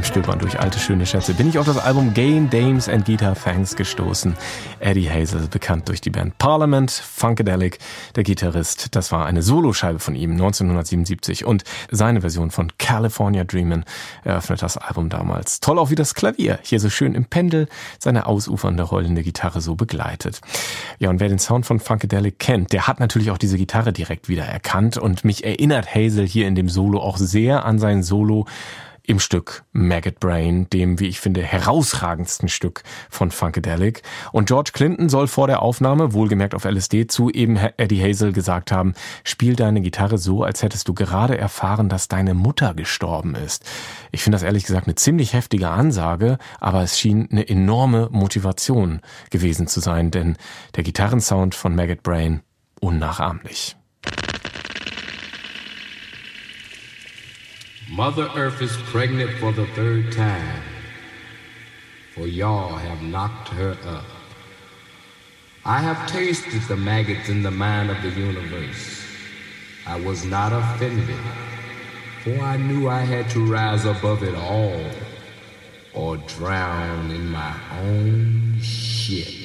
Stöbern durch alte schöne Schätze bin ich auf das Album Gain, Dames and Guitar Thanks gestoßen. Eddie Hazel, bekannt durch die Band Parliament, Funkadelic, der Gitarrist. Das war eine Soloscheibe von ihm 1977 und seine Version von California Dreamin' eröffnet das Album damals. Toll auch wie das Klavier hier so schön im Pendel seine ausufernde rollende Gitarre so begleitet. Ja, und wer den Sound von Funkadelic kennt, der hat natürlich auch diese Gitarre direkt wieder erkannt und mich erinnert Hazel hier in dem Solo auch sehr an sein Solo im Stück Maggot Brain, dem, wie ich finde, herausragendsten Stück von Funkadelic. Und George Clinton soll vor der Aufnahme, wohlgemerkt auf LSD, zu eben Eddie Hazel gesagt haben, spiel deine Gitarre so, als hättest du gerade erfahren, dass deine Mutter gestorben ist. Ich finde das ehrlich gesagt eine ziemlich heftige Ansage, aber es schien eine enorme Motivation gewesen zu sein, denn der Gitarrensound von Maggot Brain unnachahmlich. Mother Earth is pregnant for the third time, for y'all have knocked her up. I have tasted the maggots in the mind of the universe. I was not offended, for I knew I had to rise above it all or drown in my own shit.